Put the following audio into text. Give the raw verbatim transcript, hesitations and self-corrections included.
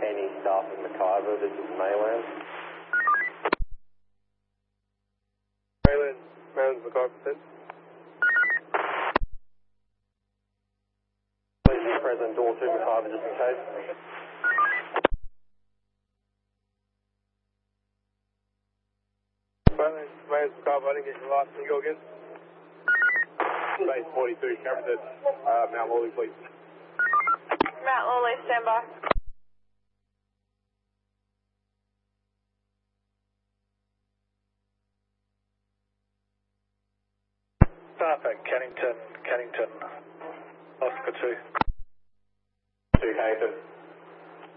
any staff of McIver. This is Mayland. Mayland, Mayland McIver, please. Please be present, door two McIver, just in case. Mayland, Mayland McIver, I didn't get your last. Can you go again? Base forty-two, cameras at uh, Mount Lawley, please. Mount Lawley, stand by. Staff at Cannington, Cannington, Oscar two. two K,